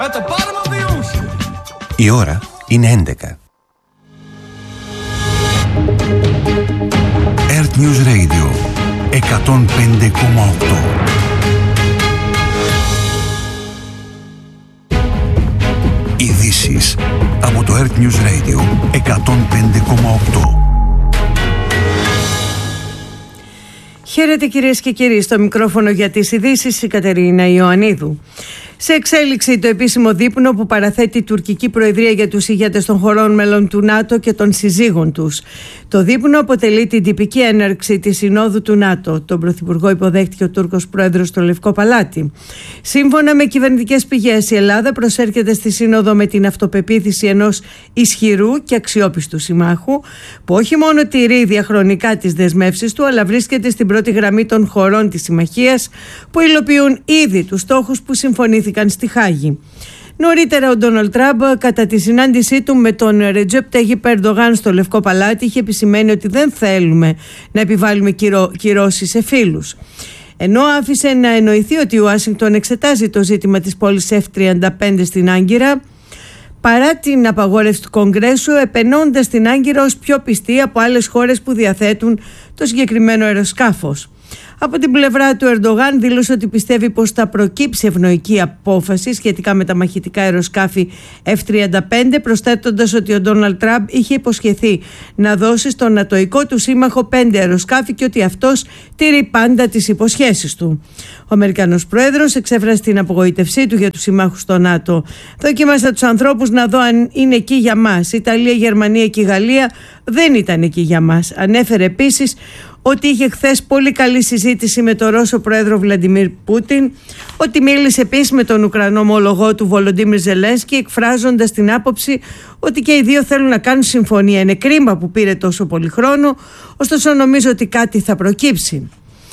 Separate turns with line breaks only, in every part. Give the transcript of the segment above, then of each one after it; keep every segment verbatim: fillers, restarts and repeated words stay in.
Η ώρα είναι έντεκα. Earth News Radio εκατόν πέντε κόμμα οκτώ. Ειδήσεις από το Earth News Radio εκατόν πέντε κόμμα οκτώ.
Χαίρετε κυρίες και κύριοι, στο μικρόφωνο για τις ειδήσεις η Κατερίνα Ιωαννίδου. Σε εξέλιξη το επίσημο δείπνο που παραθέτει η τουρκική προεδρία για τους ηγέτες των χωρών μελών του ΝΑΤΟ και των συζύγων τους. Το δείπνο αποτελεί την τυπική έναρξη της Συνόδου του ΝΑΤΟ. Τον Πρωθυπουργό υποδέχτηκε ο Τούρκος Πρόεδρος στο Λευκό Παλάτι. Σύμφωνα με κυβερνητικές πηγές, η Ελλάδα προσέρχεται στη Σύνοδο με την αυτοπεποίθηση ενός ισχυρού και αξιόπιστου συμμάχου, που όχι μόνο τηρεί διαχρονικά τις δεσμεύσεις του, αλλά βρίσκεται στην πρώτη γραμμή των χωρών της συμμαχίας που υλοποιούν ήδη τους στόχους που συμφωνήθηκαν στη Χάγη. Νωρίτερα ο Ντόναλντ Τραμπ, κατά τη συνάντησή του με τον Ρετζέπ Ταγιίπ Ερντογάν στο Λευκό Παλάτι, είχε επισημαίνει ότι δεν θέλουμε να επιβάλλουμε κυρώ, κυρώσεις σε φίλους. Ενώ άφησε να εννοηθεί ότι η Ουάσιγκτον εξετάζει το ζήτημα της πόλης εφ τριάντα πέντε στην Άγκυρα, παρά την απαγόρευση του Κογκρέσου, επενώντας την Άγκυρα ως πιο πιστή από άλλες χώρες που διαθέτουν το συγκεκριμένο αεροσκάφος. Από την πλευρά του, Ερντογάν δήλωσε ότι πιστεύει πως θα προκύψει ευνοϊκή απόφαση σχετικά με τα μαχητικά αεροσκάφη εφ τριάντα πέντε, προσθέτοντας ότι ο Ντόναλντ Τραμπ είχε υποσχεθεί να δώσει στον νατοϊκό του σύμμαχο πέντε αεροσκάφη και ότι αυτός τηρεί πάντα τις υποσχέσεις του. Ο Αμερικανός Πρόεδρος εξέφρασε την απογοήτευσή του για τους συμμάχους στο ΝΑΤΟ. Δοκίμασα τους ανθρώπους να δω αν είναι εκεί για μας. Η Ιταλία, η Γερμανία και η Γαλλία δεν ήταν εκεί για μας. Ανέφερε επίσης ότι είχε χθες πολύ καλή συζήτηση με τον Ρώσο Πρόεδρο Βλαντιμίρ Πούτιν, ότι μίλησε επίσης με τον Ουκρανό ομολογό του Βολοντίμιρ Ζελένσκι, εκφράζοντας την άποψη ότι και οι δύο θέλουν να κάνουν συμφωνία. Είναι κρίμα που πήρε τόσο πολύ χρόνο, ωστόσο νομίζω ότι κάτι θα προκύψει.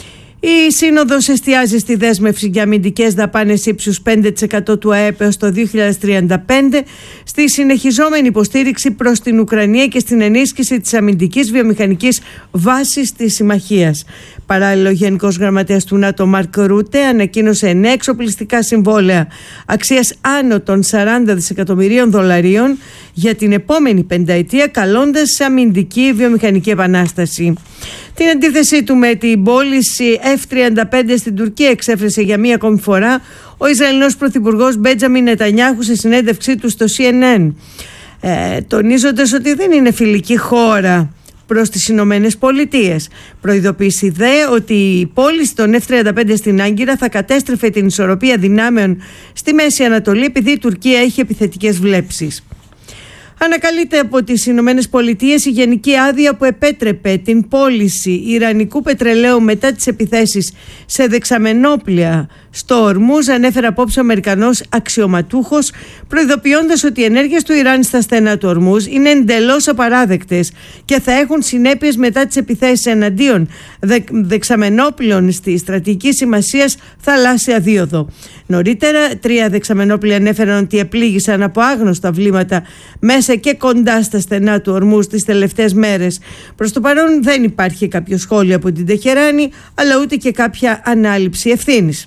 Η Σύνοδος εστιάζει στη δέσμευση για αμυντικές δαπάνες ύψους πέντε τοις εκατό του ΑΕΠ έως το δύο χιλιάδες τριάντα πέντε, στη συνεχιζόμενη υποστήριξη προς την Ουκρανία και στην ενίσχυση της αμυντικής βιομηχανικής βάσης της συμμαχίας. Παράλληλα, ο Γενικός Γραμματέας του ΝΑΤΟ Μάρκ Ρούτε ανακοίνωσε νέα εξοπλιστικά συμβόλαια αξίας άνω των σαράντα δισεκατομμυρίων δολαρίων για την επόμενη πενταετία, καλώντας σε αμυντική βιομηχανική επανάσταση. Την αντίθεσή του με την πώληση εφ τριάντα πέντε στην Τουρκία εξέφρασε για μία ακόμη φορά ο Ισραηλινός Πρωθυπουργός Μπέντζαμιν Νετανιάχου σε συνέντευξή του στο σι εν εν, ε, τονίζοντας ότι δεν είναι φιλική χώρα προς τις Ηνωμένες Πολιτείες. Προειδοποίησε δε ότι η πώληση των εφ τριάντα πέντε στην Άγκυρα θα κατέστρεφε την ισορροπία δυνάμεων στη Μέση Ανατολή, επειδή η Τουρκία έχει επιθετικές βλέψεις. Ανακαλείται από τις Ηνωμένες Πολιτείες η γενική άδεια που επέτρεπε την πώληση ιρανικού πετρελαίου μετά τις επιθέσεις σε δεξαμενόπλια στο Ορμούζ, ανέφερε απόψε ο Αμερικανός αξιωματούχος, προειδοποιώντας ότι οι ενέργειες του Ιράν στα στενά του Ορμούζ είναι εντελώς απαράδεκτες και θα έχουν συνέπειες μετά τις επιθέσεις εναντίον δε, δεξαμενόπλων στη στρατηγική σημασίας θαλάσσια δίωδο. Νωρίτερα, τρία δεξαμενόπλια ανέφεραν ότι επλήγησαν από άγνωστα βλήματα μέσα και κοντά στα στενά του Ορμούζ τις τελευταίες μέρες. Προς το παρόν δεν υπάρχει κάποιο σχόλιο από την Τεχεράνη, αλλά ούτε και κάποια ανάληψη ευθύνης.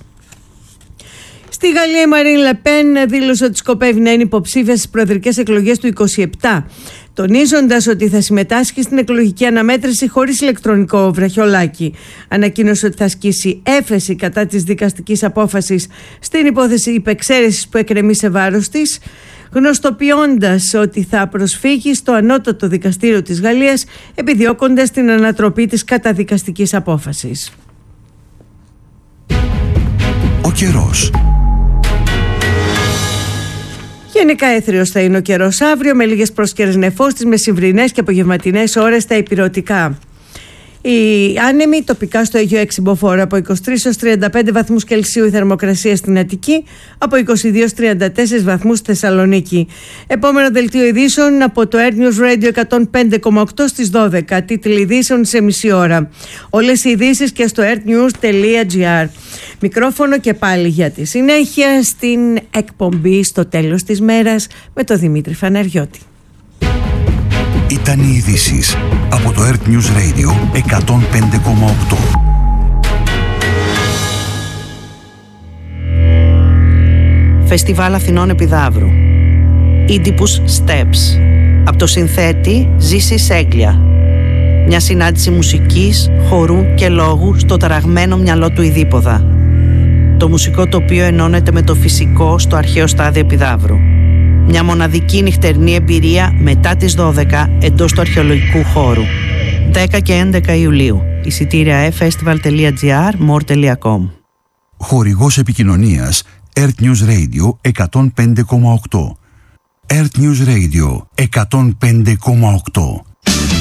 Στη Γαλλία η Μαρίν Λε Πεν δήλωσε ότι σκοπεύει να είναι υποψήφια στις προεδρικές εκλογές του είκοσι επτά, τονίζοντας ότι θα συμμετάσχει στην εκλογική αναμέτρηση χωρίς ηλεκτρονικό βραχιολάκι. Ανακοίνωσε ότι θα ασκήσει έφεση κατά της δικαστικής απόφασης στην υπόθεση υπεξαίρεσης που εκκρεμεί σε βάρος της, γνωστοποιώντας ότι θα προσφύγει στο ανώτατο δικαστήριο της Γαλλίας, επιδιώκοντας την ανατροπή της καταδικαστικής απόφασης.
Ο καιρός.
Γενικά έθριος θα είναι ο καιρός αύριο, με λίγες πρόσκαιρες νεφώσεις, μεσημβρινές και απογευματινές ώρες στα ηπειρωτικά. Οι άνεμοι τοπικά στο Αιγαίο Εξυμποφόρο από είκοσι τρεις έως τριάντα πέντε βαθμούς Κελσίου, η θερμοκρασία στην Αττική από είκοσι δύο έως τριάντα τέσσερις βαθμούς στη Θεσσαλονίκη. Επόμενο δελτίο ειδήσεων από το Earth News Radio εκατόν πέντε κόμμα οκτώ στις δώδεκα. Τίτλοι ειδήσεων σε μισή ώρα. Όλες οι ειδήσεις και στο earthnews τελεία gr. Μικρόφωνο και πάλι για τη συνέχεια στην εκπομπή στο τέλος της μέρας με τον Δημήτρη Φαναριώτη.
Ήταν οι ειδήσεις από το Earth News Radio εκατόν πέντε κόμμα οκτώ.
Φεστιβάλ Αθηνών Επιδαύρου. Oedipus Steps. Από το συνθέτη Ζήση Σέγγλια. Μια συνάντηση μουσικής, χορού και λόγου στο ταραγμένο μυαλό του Ιδίποδα. Το μουσικό τοπίο ενώνεται με το φυσικό στο αρχαίο στάδιο Επιδαύρου. Μια μοναδική νυχτερινή εμπειρία μετά τις δώδεκα εντός του αρχαιολογικού χώρου. δέκα και έντεκα Ιουλίου. Εισιτήρια e festival τελεία gr, more τελεία com.
Χορηγός επικοινωνίας Earth News Radio εκατόν πέντε κόμμα οκτώ. Earth News Radio εκατόν πέντε κόμμα οκτώ.